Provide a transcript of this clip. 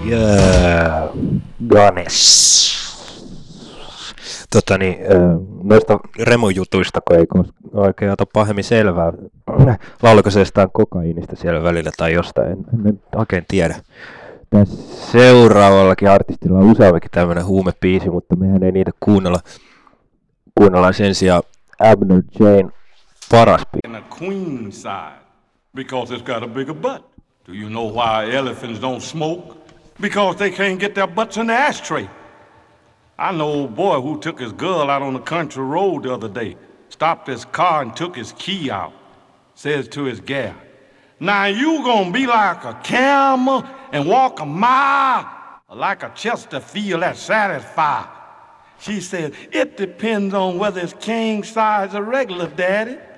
Yeah, Ganes. Noista remujutuista, kun ei oikein ota pahemmin selvää. Lauliko se jostain kokaiinista siellä välillä tai jostain, en oikein tiedä. Tässä seuraavallakin artistilla on useamminkin tämmönen huumepiisi, mutta mehän ei niitä kuunnella. Kuunnellaan sen sijaan Abner Jane paras biisi. Queen side, because it's got a bigger butt. Do you know why elephants don't smoke? Because they can't get their butts in the ashtray. I know a boy who took his girl out on the country road the other day, stopped his car and took his key out, says to his gal, "Now you gonna be like a camel and walk a mile, or like a Chesterfield that's satisfied?" She said, "It depends on whether it's king size or regular, Daddy."